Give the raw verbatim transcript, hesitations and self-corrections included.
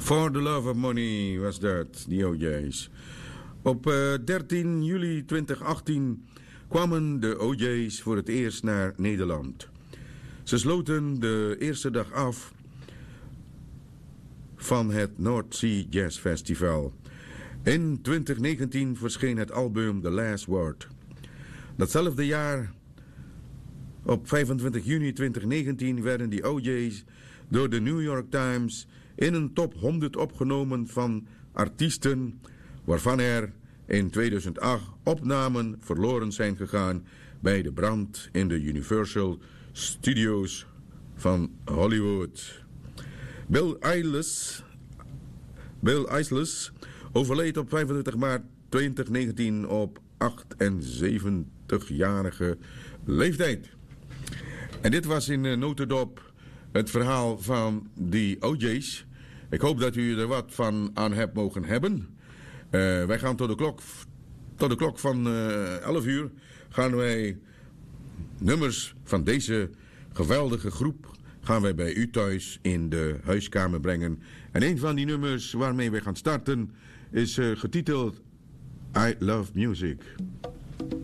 For the Love of Money was dat, die O J's. Op uh, dertien juli twintig achttien kwamen de O J's voor het eerst naar Nederland. Ze sloten de eerste dag af van het North Sea Jazz Festival. In twintig negentien verscheen het album The Last Word. Datzelfde jaar, op vijfentwintig juni twintig negentien, werden die O J's door de New York Times in een top honderd opgenomen van artiesten waarvan er in tweeduizend acht opnamen verloren zijn gegaan bij de brand in de Universal Studios van Hollywood. Bill Eilish, Bill Eilish overleed op vijfentwintig maart twintig negentien op achtenzeventigjarige leeftijd. En dit was in uh, notendop het verhaal van die O J's. Ik hoop dat u er wat van aan hebt mogen hebben. Uh, wij gaan tot de klok, tot de klok van uh, elf uur gaan wij nummers van deze geweldige groep gaan wij bij u thuis in de huiskamer brengen. En een van die nummers waarmee wij gaan starten is uh, getiteld I Love Music.